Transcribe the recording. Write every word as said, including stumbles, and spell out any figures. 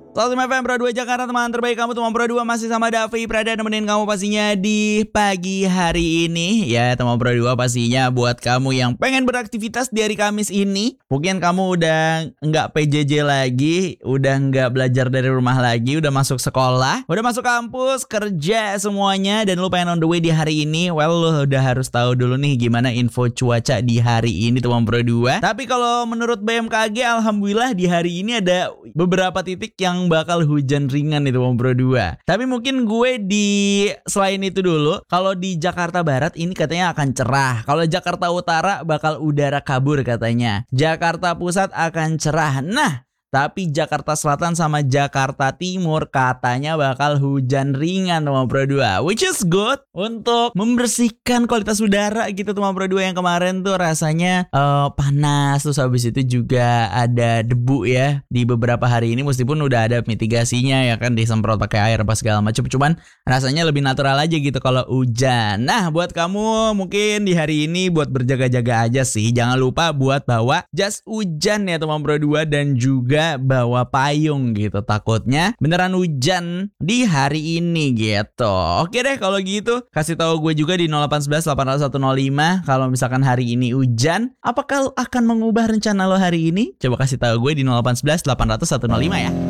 seratus lima F M Pro dua Jakarta, teman terbaik kamu, teman Pro dua masih sama Davi Prada nemenin kamu pastinya di pagi hari ini. Ya teman Pro dua pastinya buat kamu yang pengen beraktivitas di hari Kamis ini. Mungkin kamu udah nggak P J J lagi, udah nggak belajar dari rumah lagi, udah masuk sekolah, udah masuk kampus, kerja semuanya, dan lu pengen on the way di hari ini. Well, lu udah harus tahu dulu nih gimana info cuaca di hari ini teman Pro dua. Tapi kalau menurut B M K G, alhamdulillah di hari ini ada beberapa titik yang bakal hujan ringan itu Om Pro dua. Tapi mungkin gue di selain itu dulu, kalau di Jakarta Barat ini katanya akan cerah. Kalau Jakarta Utara bakal udara kabur katanya. Jakarta Pusat akan cerah. Nah, tapi Jakarta Selatan sama Jakarta Timur katanya bakal hujan ringan teman Pro dua, which is good untuk membersihkan kualitas udara gitu teman Pro dua. Yang kemarin tuh rasanya uh, panas, terus habis itu juga ada debu ya di beberapa hari ini, meskipun udah ada mitigasinya ya kan, disemprot pakai air apa segala macam, cuman rasanya lebih natural aja gitu kalau hujan. Nah, buat kamu mungkin di hari ini buat berjaga-jaga aja sih, jangan lupa buat bawa jas hujan ya teman Pro dua, dan juga bawa payung gitu, takutnya beneran hujan di hari ini gitu. Oke deh kalau gitu, kasih tahu gue juga di nol delapan satu satu delapan nol satu nol lima kalau misalkan hari ini hujan, apakah akan mengubah rencana lo hari ini? Coba kasih tahu gue di nol delapan satu satu delapan nol satu nol lima ya.